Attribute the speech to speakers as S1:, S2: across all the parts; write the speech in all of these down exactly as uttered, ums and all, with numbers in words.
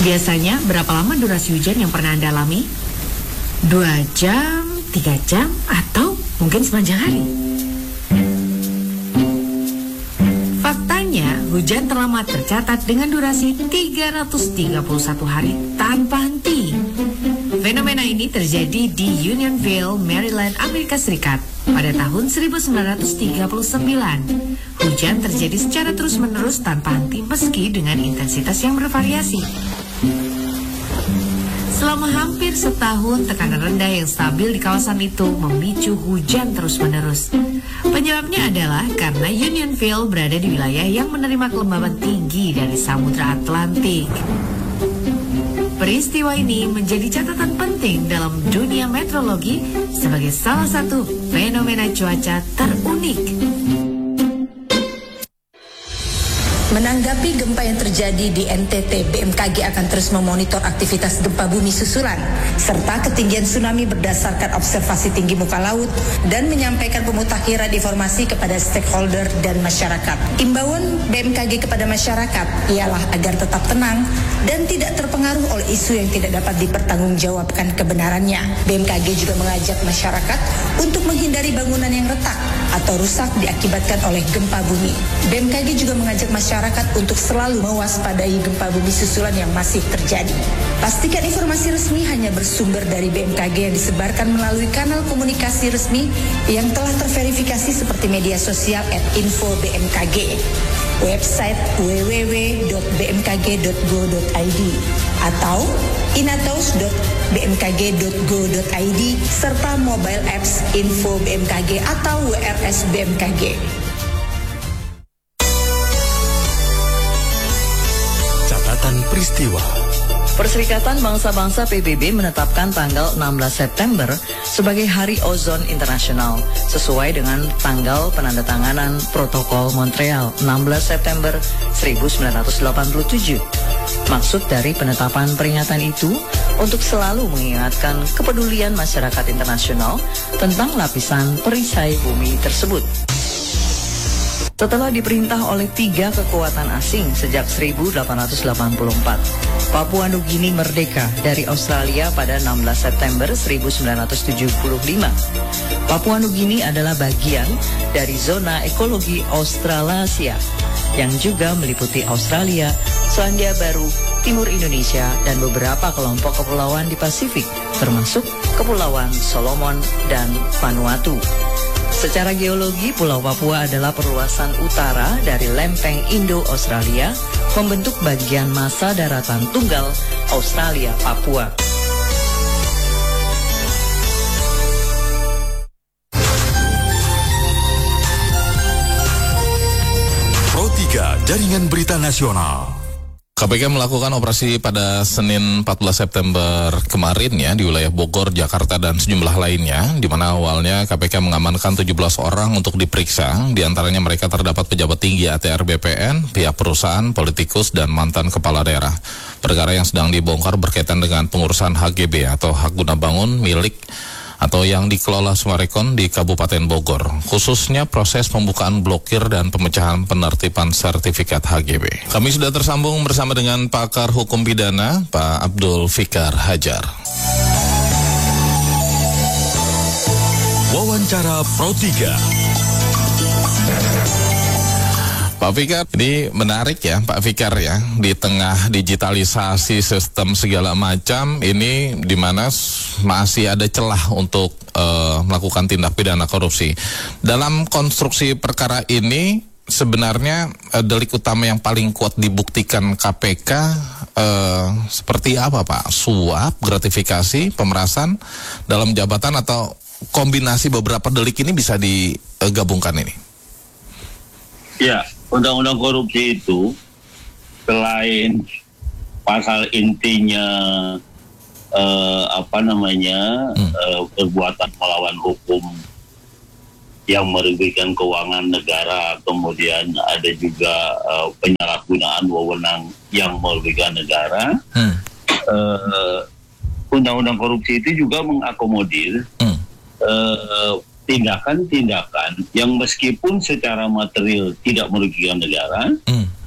S1: Biasanya berapa lama durasi hujan yang pernah Anda alami? Dua jam, tiga jam, atau mungkin sepanjang hari? Faktanya, hujan terlama tercatat dengan durasi tiga ratus tiga puluh satu hari tanpa henti. Fenomena ini terjadi di Unionville, Maryland, Amerika Serikat pada tahun seribu sembilan ratus tiga puluh sembilan. Hujan terjadi secara terus-menerus tanpa henti meski dengan intensitas yang bervariasi. Selama hampir setahun, tekanan rendah yang stabil di kawasan itu memicu hujan terus-menerus. Penyebabnya adalah karena Unionville berada di wilayah yang menerima kelembaban tinggi dari Samudra Atlantik. Peristiwa ini menjadi catatan penting dalam dunia meteorologi sebagai salah satu fenomena cuaca terunik.
S2: Menanggapi gempa yang terjadi di N T T, B M K G akan terus memonitor aktivitas gempa bumi susulan serta ketinggian tsunami berdasarkan observasi tinggi muka laut dan menyampaikan pemutakhiran informasi kepada stakeholder dan masyarakat. Imbauan B M K G kepada masyarakat ialah agar tetap tenang dan tidak terpengaruh oleh isu yang tidak dapat dipertanggungjawabkan kebenarannya. B M K G juga mengajak masyarakat untuk menghindari bangunan yang retak atau rusak diakibatkan oleh gempa bumi. B M K G juga mengajak masyarakat untuk selalu mewaspadai gempa bumi susulan yang masih terjadi. Pastikan informasi resmi hanya bersumber dari B M K G yang disebarkan melalui kanal komunikasi resmi yang telah terverifikasi seperti media sosial at info B M K G, website w w w dot b m k g dot go dot i d atau inatos dot b m k g dot go dot i d serta mobile apps Info B M K G atau W R S B M K G.
S3: Catatan peristiwa.
S4: Perserikatan Bangsa-Bangsa P B B menetapkan tanggal enam belas September sebagai Hari Ozon Internasional sesuai dengan tanggal penandatanganan Protokol Montreal enam belas September seribu sembilan ratus delapan puluh tujuh. Maksud dari penetapan peringatan itu untuk selalu mengingatkan kepedulian masyarakat internasional tentang lapisan perisai bumi tersebut. Setelah diperintah oleh tiga kekuatan asing sejak seribu delapan ratus delapan puluh empat, Papua Nugini merdeka dari Australia pada enam belas September seribu sembilan ratus tujuh puluh lima. Papua Nugini adalah bagian dari zona ekologi Australasia yang juga meliputi Australia, Selandia Baru, Timur Indonesia, dan beberapa kelompok kepulauan di Pasifik, termasuk Kepulauan Solomon dan Vanuatu. Secara geologi, Pulau Papua adalah perluasan utara dari lempeng Indo-Australia, membentuk bagian massa daratan tunggal Australia-Papua.
S3: Pro tiga Jaringan Berita Nasional.
S5: K P K melakukan operasi pada Senin empat belas September kemarin ya di wilayah Bogor, Jakarta, dan sejumlah lainnya, di mana awalnya K P K mengamankan tujuh belas orang untuk diperiksa. Di antaranya mereka terdapat pejabat tinggi A T R B P N, pihak perusahaan, politikus, dan mantan kepala daerah. Perkara yang sedang dibongkar berkaitan dengan pengurusan H G B atau hak guna bangun milik atau yang dikelola Summarecon di Kabupaten Bogor, khususnya proses pembukaan blokir dan pemecahan penertiban sertifikat H G B. Kami sudah tersambung bersama dengan pakar hukum pidana, Pak Abdul Fikar Hajar.
S3: Wawancara Pro tiga.
S5: Pak Fikar, ini menarik ya Pak Fikar ya, di tengah digitalisasi sistem segala macam ini, di mana masih ada celah untuk uh, melakukan tindak pidana korupsi. Dalam konstruksi perkara ini sebenarnya uh, delik utama yang paling kuat dibuktikan K P K uh, seperti apa Pak? Suap, gratifikasi, pemerasan dalam jabatan, atau kombinasi beberapa delik ini bisa digabungkan ini?
S6: Ya, undang-undang korupsi itu selain pasal intinya eh, apa namanya hmm. eh, perbuatan melawan hukum yang merugikan keuangan negara, kemudian ada juga eh, penyalahgunaan wewenang yang merugikan negara. Hmm. Eh, undang-undang korupsi itu juga mengakomodir hmm. eh, tindakan-tindakan yang meskipun secara material tidak merugikan negara, hmm.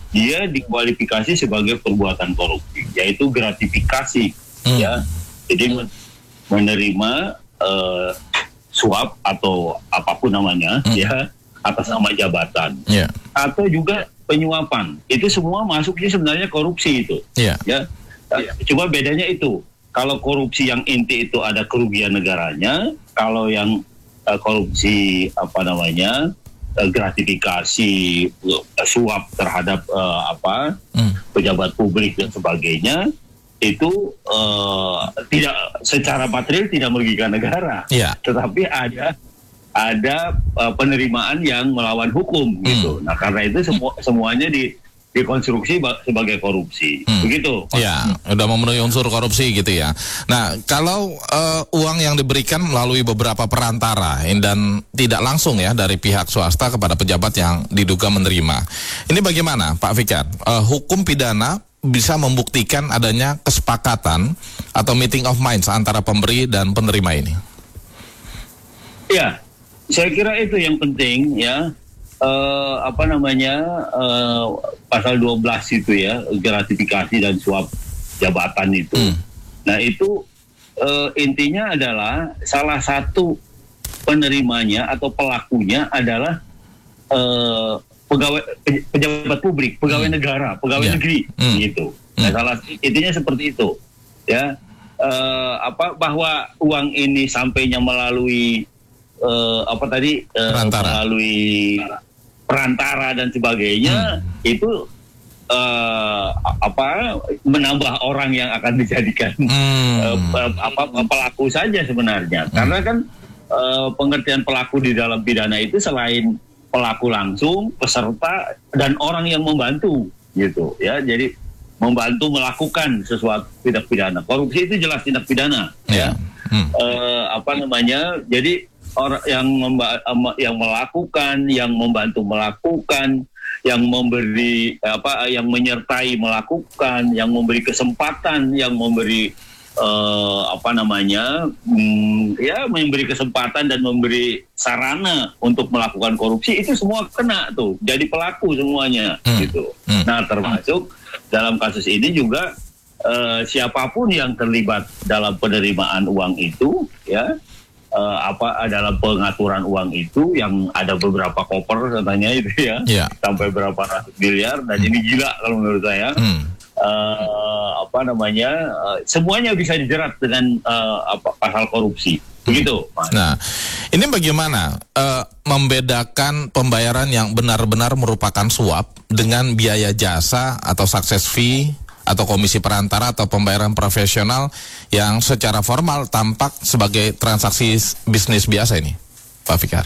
S6: dia dikualifikasi sebagai perbuatan korupsi, yaitu gratifikasi, hmm. ya. Jadi menerima uh, suap atau apapun namanya, hmm. ya, atas nama jabatan, yeah. atau juga penyuapan. Itu semua masuknya sebenarnya korupsi itu, yeah. ya. Yeah. Cuma bedanya itu. Kalau korupsi yang inti itu ada kerugian negaranya, kalau yang uh, korupsi apa namanya uh, gratifikasi, uh, suap terhadap uh, apa hmm. pejabat publik dan sebagainya, itu uh, tidak secara material tidak merugikan negara, yeah. tetapi ada ada uh, penerimaan yang melawan hukum, hmm. gitu. Nah karena itu semua semuanya di dikonstruksi sebagai korupsi, hmm. begitu.
S5: Ya, udah memenuhi unsur korupsi gitu ya. Nah, kalau uh, uang yang diberikan melalui beberapa perantara dan tidak langsung ya dari pihak swasta kepada pejabat yang diduga menerima, ini bagaimana, Pak Fikar? Uh, hukum pidana bisa membuktikan adanya kesepakatan atau meeting of minds antara pemberi dan penerima ini?
S6: Ya, saya kira itu yang penting ya. Uh, apa namanya uh, pasal dua belas itu ya, gratifikasi dan suap jabatan itu. Hmm. Nah itu uh, intinya adalah salah satu penerimanya atau pelakunya adalah uh, pegawai pejabat publik, pegawai hmm. negara, pegawai yeah. negeri, hmm. gitu. Nah hmm. salah intinya seperti itu ya. Uh, apa bahwa uang ini sampainya melalui uh, apa tadi uh, melalui perantara dan sebagainya, hmm. itu uh, apa menambah orang yang akan dijadikan hmm. uh, apa pelaku saja sebenarnya, hmm. karena kan uh, pengertian pelaku di dalam pidana itu selain pelaku langsung, peserta dan orang yang membantu, gitu ya. Jadi membantu melakukan sesuatu tindak pidana. Korupsi itu jelas tindak pidana, yeah. ya. Hmm. Uh, apa namanya? Jadi orang yang memba- yang melakukan, yang membantu melakukan, yang memberi apa, yang menyertai melakukan, yang memberi kesempatan, yang memberi uh, apa namanya, hmm, ya memberi kesempatan dan memberi sarana untuk melakukan korupsi, itu semua kena tuh, jadi pelaku semuanya, hmm. gitu. Hmm. Nah termasuk dalam kasus ini juga uh, siapapun yang terlibat dalam penerimaan uang itu, ya. Uh, apa dalam pengaturan uang itu yang ada beberapa koper katanya itu ya, yeah. sampai berapa ratus miliar, dan hmm. ini gila kalau menurut saya. hmm. uh, apa namanya uh, semuanya bisa dijerat dengan uh, apa pasal korupsi, begitu.
S5: hmm. Nah ini bagaimana uh, membedakan pembayaran yang benar-benar merupakan suap dengan biaya jasa atau success fee atau komisi perantara atau pembayaran profesional yang secara formal tampak sebagai transaksi bisnis biasa ini, Pak Fikar?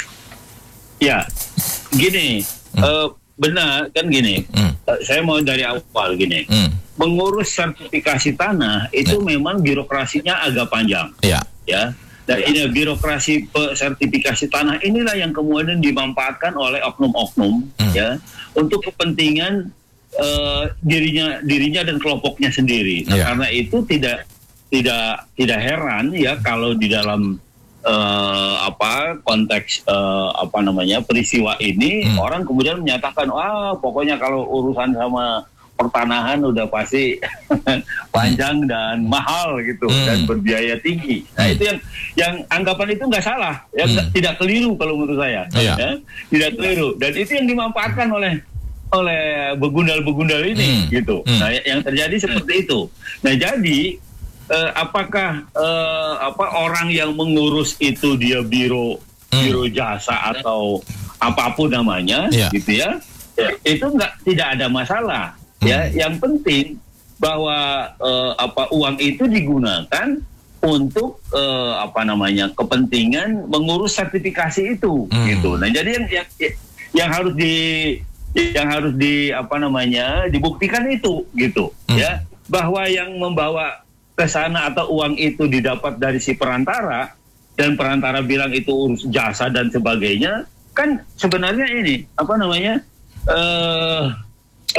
S6: Ya, gini, hmm. uh, benar kan gini, hmm. uh, saya mau dari awal gini, hmm. mengurus sertifikasi tanah itu hmm. memang birokrasinya agak panjang, ya, ya. Dan ini birokrasi sertifikasi tanah inilah yang kemudian dimanfaatkan oleh oknum-oknum, hmm. ya, untuk kepentingan Uh, dirinya dirinya dan kelompoknya sendiri. Nah, yeah. karena itu tidak tidak tidak heran ya kalau di dalam uh, apa konteks uh, apa namanya peristiwa ini hmm. orang kemudian menyatakan, wah pokoknya kalau urusan sama pertanahan udah pasti panjang dan mahal gitu, hmm. dan berbiaya tinggi. Nah hmm. itu yang yang anggapan itu nggak salah, ya hmm. tidak keliru kalau menurut saya, yeah. ya, tidak keliru, dan itu yang dimanfaatkan oleh oleh begundal-begundal ini, hmm. gitu. Hmm. Nah, yang terjadi seperti itu. Nah, jadi eh, apakah eh, apa orang yang mengurus itu dia biro hmm. biro jasa atau apapun namanya, yeah. gitu ya? ya itu nggak tidak ada masalah. Hmm. Ya, yang penting bahwa eh, apa uang itu digunakan untuk eh, apa namanya kepentingan mengurus sertifikasi itu, hmm. gitu. Nah, jadi yang yang, yang harus di yang harus di apa namanya dibuktikan itu, gitu, hmm. ya, bahwa yang membawa ke sana atau uang itu didapat dari si perantara dan perantara bilang itu urus jasa dan sebagainya, kan sebenarnya ini apa namanya eh